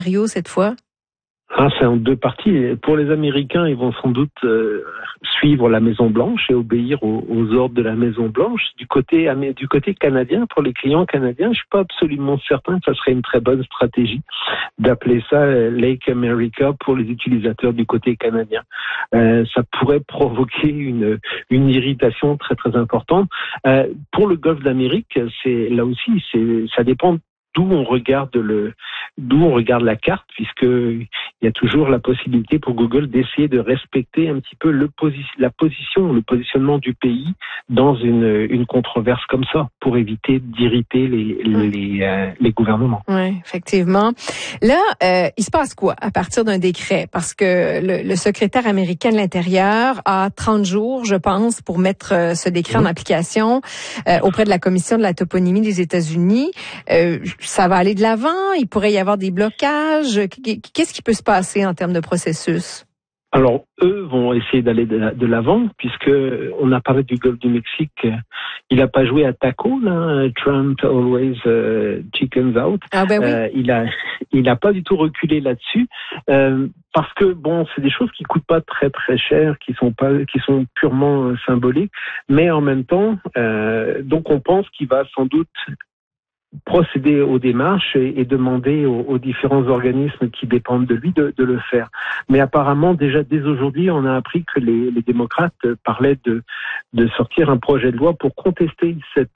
Rio cette fois? C'est en deux parties. Pour les Américains, ils vont sans doute suivre la Maison-Blanche et obéir aux ordres de la Maison-Blanche. Du côté canadien, pour les clients canadiens, je suis pas absolument certain que ça serait une très bonne stratégie d'appeler ça Lake America pour les utilisateurs du côté canadien. Ça pourrait provoquer une irritation très très importante. Pour le Golfe d'Amérique, ça dépend d'où on regarde la carte, puisque il y a toujours la possibilité pour Google d'essayer de respecter un petit peu le positionnement du pays dans une controverse comme ça, pour éviter d'irriter les gouvernements. Oui, effectivement. Là, il se passe quoi à partir d'un décret? Parce que le secrétaire américain de l'Intérieur a 30 jours, je pense, pour mettre ce décret en application auprès de la Commission de la toponymie des États-Unis. Ça va aller de l'avant? Il pourrait y avoir des blocages? Qu'est-ce qui peut se passer en termes de processus? Alors, eux vont essayer d'aller de l'avant, puisque on a parlé du Golfe du Mexique. Il n'a pas joué à taco, là. Trump always chickens out. Ah ben oui. Il a pas du tout reculé là-dessus, parce que bon, c'est des choses qui coûtent pas très très cher, qui sont purement symboliques, mais en même temps, donc on pense qu'il va sans doute procéder aux démarches et demander aux différents organismes qui dépendent de lui de le faire. Mais apparemment, déjà dès aujourd'hui, on a appris que les démocrates parlaient de sortir un projet de loi pour contester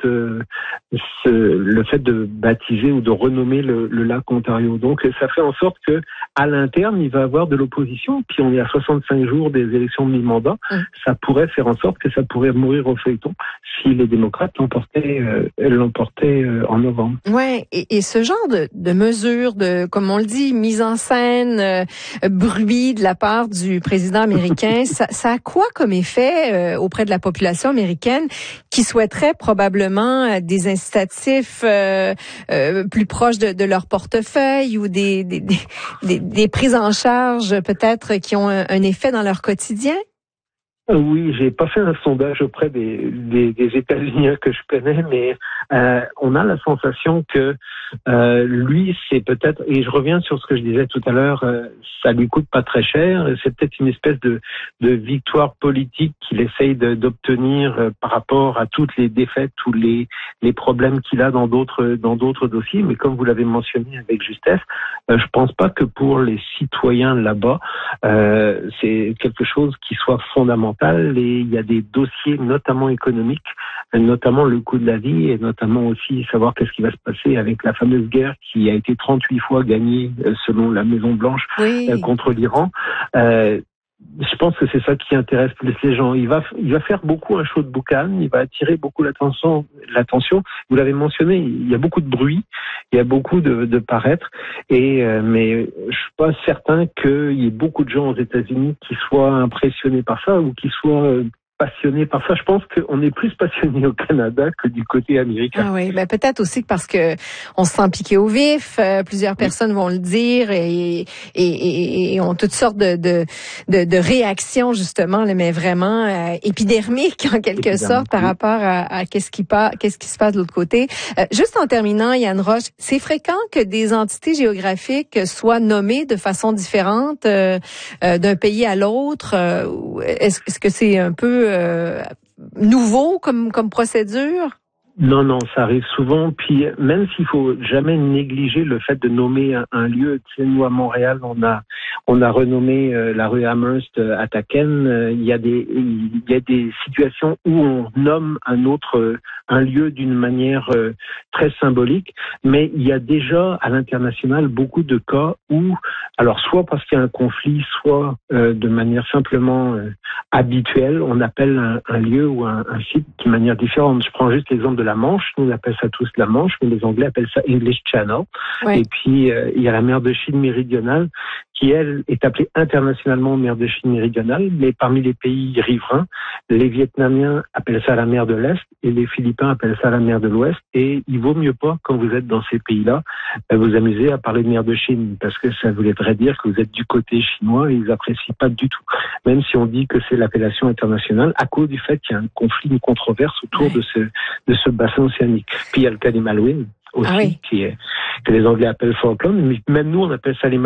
le fait de baptiser ou de renommer le lac Ontario. Donc ça fait en sorte que à l'interne, il va y avoir de l'opposition. Puis on est à 65 jours des élections de mi-mandat. Ça pourrait faire en sorte que ça pourrait mourir au feuilleton si les démocrates l'emportaient en novembre. Ouais, et ce genre de mesures, comme on le dit, mise en scène, bruit de la part du président américain, ça a quoi comme effet auprès de la population américaine qui souhaiterait probablement des incitatifs plus proches de leur portefeuille ou des prises en charge peut-être qui ont un effet dans leur quotidien? Oui, j'ai pas fait un sondage auprès des États-Unis que je connais, mais on a la sensation que lui, c'est peut-être, et je reviens sur ce que je disais tout à l'heure, ça lui coûte pas très cher, c'est peut-être une espèce de victoire politique qu'il essaye d'obtenir par rapport à toutes les défaites, tous les problèmes qu'il a dans d'autres dossiers, mais comme vous l'avez mentionné avec justesse, je pense pas que pour les citoyens là-bas, c'est quelque chose qui soit fondamental. Et il y a des dossiers notamment économiques, notamment le coût de la vie et notamment aussi savoir qu'est-ce qui va se passer avec la fameuse guerre qui a été 38 fois gagnée selon la Maison-Blanche contre l'Iran. Je pense que c'est ça qui intéresse plus les gens. Il va faire beaucoup un show de boucan, il va attirer beaucoup l'attention. Vous l'avez mentionné, il y a beaucoup de bruit, il y a beaucoup de paraître, mais je suis pas certain qu'il y ait beaucoup de gens aux États-Unis qui soient impressionnés par ça ou qui soient passionné par ça. Je pense qu'on est plus passionné au Canada que du côté américain. Ah oui, ben peut-être aussi que parce que on se sent piqué au vif. Plusieurs personnes vont le dire et ont toutes sortes de réactions justement, mais vraiment épidermiques en quelque sorte par rapport à qu'est-ce qui se passe de l'autre côté. Juste en terminant, Yann Roche, c'est fréquent que des entités géographiques soient nommées de façon différente d'un pays à l'autre. Est-ce que c'est un peu nouveau comme procédure? Non, ça arrive souvent. Puis même s'il faut jamais négliger le fait de nommer un lieu, tu sais, nous à Montréal, on a renommé la rue Amherst à Taken. Il y a des situations où on nomme un lieu d'une manière très symbolique, mais il y a déjà à l'international beaucoup de cas où, alors soit parce qu'il y a un conflit, soit de manière simplement habituelle, on appelle un lieu ou un site d'une manière différente. Je prends juste l'exemple de la Manche, nous on appelle ça tous la Manche, mais les Anglais appellent ça English Channel. Ouais. Et puis il y a la mer de Chine méridionale qui, elle, est appelée internationalement mer de Chine méridionale, mais parmi les pays riverains, les Vietnamiens appellent ça la mer de l'Est et les Philippins appellent ça la mer de l'Ouest. Et il vaut mieux pas, quand vous êtes dans ces pays-là, vous amuser à parler de mer de Chine, parce que ça voudrait dire que vous êtes du côté chinois et ils apprécient pas du tout. Même si on dit que c'est l'appellation internationale, à cause du fait qu'il y a un conflit, une controverse autour de ce bassin océanique. Puis il y a le cas des Malouines aussi, que les Anglais appellent folklore, mais même nous, on appelle ça les